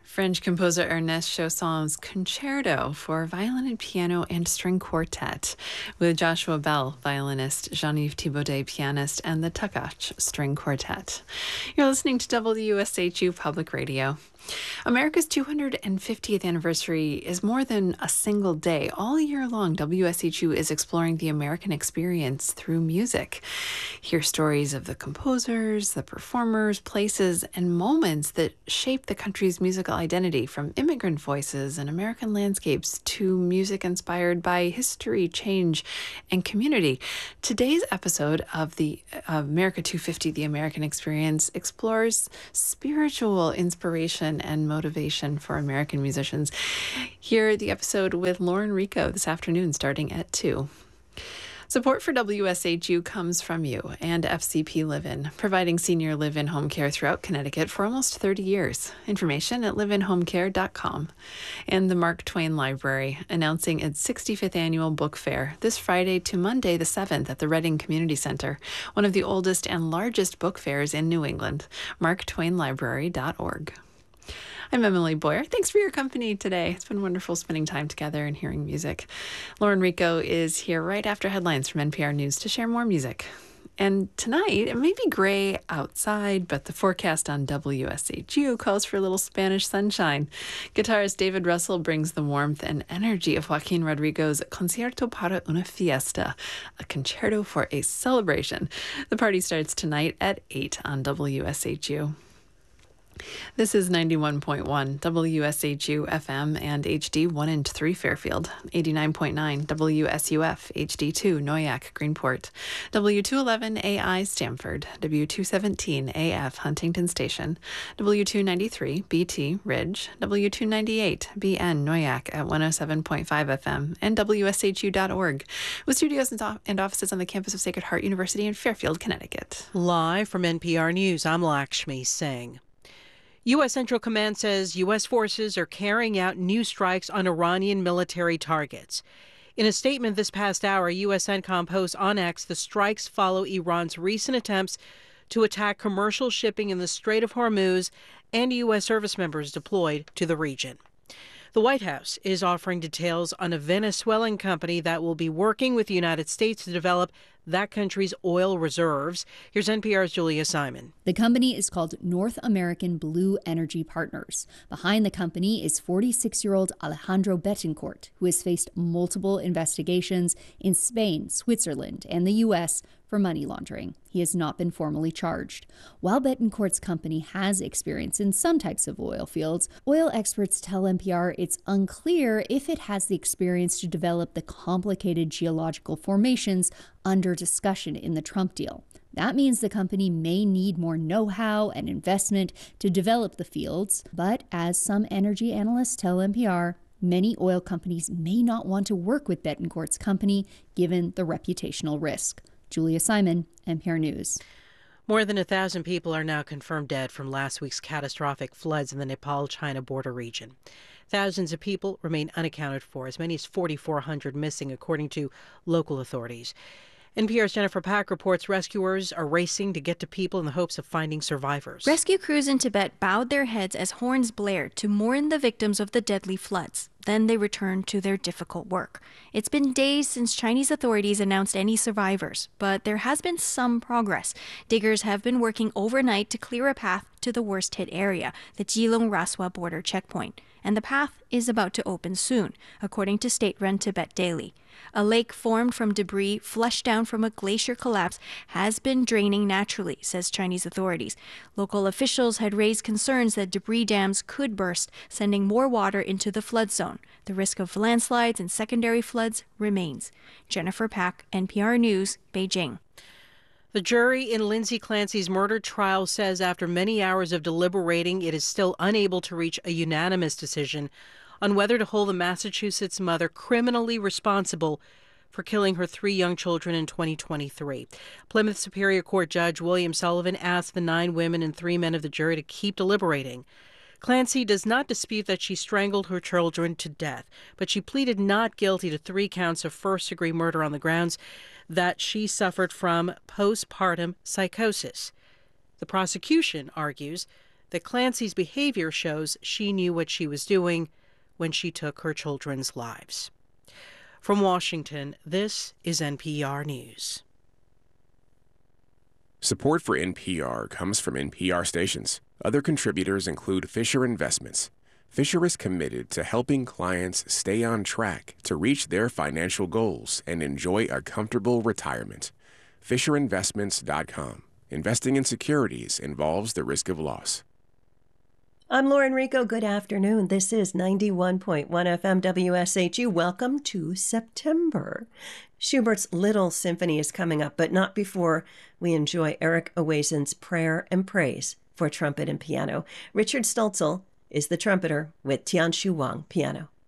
French composer Ernest Chausson's Concerto for violin and piano and string quartet, with Joshua Bell, violinist, Jean-Yves Thibaudet, pianist, and the Takach String Quartet. You're listening to WSHU Public Radio. America's 250th anniversary is more than a single day. All year long, WSHU is exploring the American experience through music. Hear stories of the composers, the performers, places, and moments that shape the country's musical identity, from immigrant voices and American landscapes to music inspired by history, change, and community. Today's episode of the America 250, The American Experience, explores spiritual inspiration and motivation for American musicians. Hear the episode with Lauren Rico this afternoon starting at 2. Support for WSHU comes from you and FCP Live-In, providing senior live-in home care throughout Connecticut for almost 30 years. Information at liveinhomecare.com. And the Mark Twain Library, announcing its 65th annual book fair this Friday to Monday the 7th at the Reading Community Center, one of the oldest and largest book fairs in New England. marktwainlibrary.org. I'm Emily Boyer. Thanks for your company today. It's been wonderful spending time together and hearing music. Lauren Rico is here right after headlines from NPR News to share more music. And tonight, it may be gray outside, but the forecast on WSHU calls for a little Spanish sunshine. Guitarist David Russell brings the warmth and energy of Joaquin Rodrigo's Concierto para una Fiesta, a concerto for a celebration. The party starts tonight at 8 on WSHU. This is 91.1 WSHU FM and HD 1 and 3 Fairfield, 89.9 WSUF HD2 Noyac Greenport, W211 AI Stamford, W217 AF Huntington Station, W293 BT Ridge, W298 BN Noyac at 107.5 FM, and WSHU.org, with studios and offices on the campus of Sacred Heart University in Fairfield, Connecticut. Live from NPR News, I'm Lakshmi Singh. U.S. Central Command says U.S. forces are carrying out new strikes on Iranian military targets. In a statement this past hour, U.S. CENTCOM posts on X the strikes follow Iran's recent attempts to attack commercial shipping in the Strait of Hormuz and U.S. service members deployed to the region. The White House is offering details on a Venezuelan company that will be working with the United States to develop that country's oil reserves. Here's NPR's Julia Simon. The company is called North American Blue Energy Partners. Behind the company is 46-year-old Alejandro Betancourt, who has faced multiple investigations in Spain, Switzerland, and the U.S. for money laundering. He has not been formally charged. While Betancourt's company has experience in some types of oil fields, oil experts tell NPR it's unclear if it has the experience to develop the complicated geological formations under discussion in the Trump deal. That means the company may need more know-how and investment to develop the fields, but as some energy analysts tell NPR, many oil companies may not want to work with Betancourt's company given the reputational risk. Julia Simon, NPR News. More than 1,000 people are now confirmed dead from last week's catastrophic floods in the Nepal-China border region. Thousands of people remain unaccounted for, as many as 4,400 missing, according to local authorities. NPR's Jennifer Pack reports rescuers are racing to get to people in the hopes of finding survivors. Rescue crews in Tibet bowed their heads as horns blared to mourn the victims of the deadly floods. Then they returned to their difficult work. It's been days since Chinese authorities announced any survivors, but there has been some progress. Diggers have been working overnight to clear a path to the worst-hit area, the Jilong-Raswa border checkpoint. And the path is about to open soon, according to state-run Tibet Daily. A lake formed from debris flushed down from a glacier collapse has been draining naturally, says Chinese authorities. Local officials had raised concerns that debris dams could burst, sending more water into the flood zone. The risk of landslides and secondary floods remains. Jennifer Pack, NPR News, Beijing. The jury in Lindsay Clancy's murder trial says after many hours of deliberating, it is still unable to reach a unanimous decision on whether to hold the Massachusetts mother criminally responsible for killing her 3 young children in 2023. Plymouth Superior Court Judge William Sullivan asked the 9 women and 3 men of the jury to keep deliberating. Clancy does not dispute that she strangled her children to death, but she pleaded not guilty to 3 counts of first-degree murder on the grounds that she suffered from postpartum psychosis. The prosecution argues that Clancy's behavior shows she knew what she was doing when she took her children's lives. From Washington, this is NPR News. Support for NPR comes from NPR stations. Other contributors include Fisher Investments. Fisher is committed to helping clients stay on track to reach their financial goals and enjoy a comfortable retirement. FisherInvestments.com. Investing in securities involves the risk of loss. I'm Lauren Rico. Good afternoon. This is 91.1 FM WSHU. Welcome to September. Schubert's Little Symphony is coming up, but not before we enjoy Eric Owazen's Prayer and Praise for trumpet and piano. Richard Stultzel is the trumpeter with Tianshu Wang piano.